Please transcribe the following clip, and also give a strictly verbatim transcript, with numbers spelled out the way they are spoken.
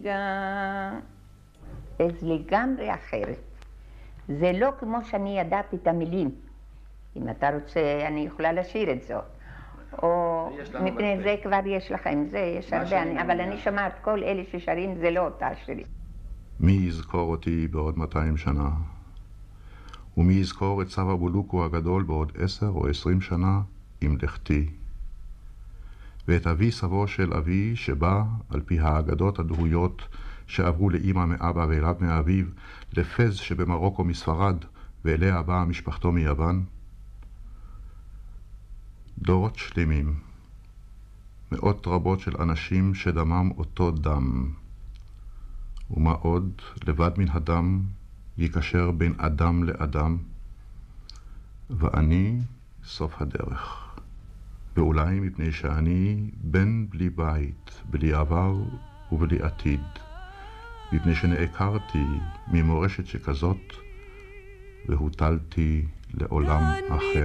אז לגמרי אחרת. זה לא כמו שאני ידעתי את המילים. אם אתה רוצה, אני יכולה לשיר את זאת. או מפני זה כבר יש לכם, זה יש הרבה, אני, אבל אני שומעת כל אלה ששרים, זה לא אותה שירים. מי יזכור אותי בעוד מאתיים שנה? ומי יזכור את סבא בולוקו הגדול בעוד עשר או עשרים שנה עם לכתי? ואת אבי סבו של אבי שבא, על פי האגדות הדהויות שעברו לאמא מאבא ואליו מאביו, לפז שבמרוקו מספרד, ואליה באה משפחתו מיוון. דורות שלמים, מאות רבות של אנשים שדמם אותו דם. ומה עוד, לבד מן הדם, יקשר בין אדם לאדם, ואני סוף הדרך. ואולי מפני שאני בן בלי בית, בלי עבר ובלי עתיד, מפני שנעקרתי ממורשת שכזאת, והוטלתי לעולם אחר.